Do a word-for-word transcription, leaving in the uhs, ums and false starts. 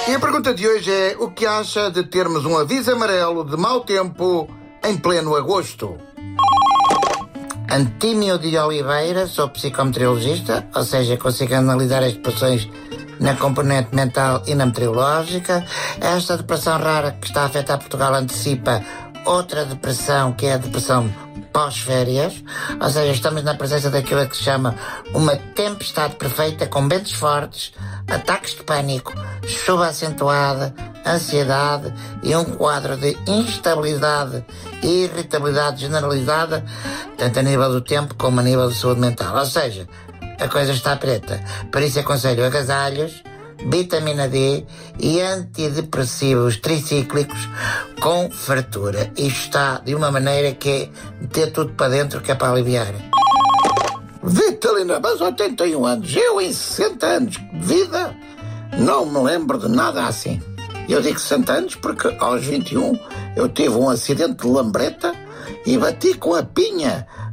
E a pergunta de hoje é: o que acha de termos um aviso amarelo de mau tempo em pleno agosto? Antímio de Oliveira, sou psicometeorologista, ou seja, consigo analisar as depressões na componente mental e na meteorológica. Esta depressão rara que está a afetar Portugal antecipa outra depressão, que é a depressão pós-férias, ou seja, estamos na presença daquilo que se chama uma tempestade perfeita, com ventos fortes, ataques de pânico, chuva acentuada, ansiedade e um quadro de instabilidade e irritabilidade generalizada, tanto a nível do tempo como a nível de saúde mental. Ou seja, a coisa está preta. Por isso aconselho agasalhos, vitamina D e antidepressivos tricíclicos com fartura. Isto está de uma maneira que é meter tudo para dentro, que é para aliviar. Vitalina, mas oitenta e um anos, eu em sessenta anos de vida não me lembro de nada assim. Eu digo sessenta anos porque aos vinte e um eu tive um acidente de lambreta e bati com a pinha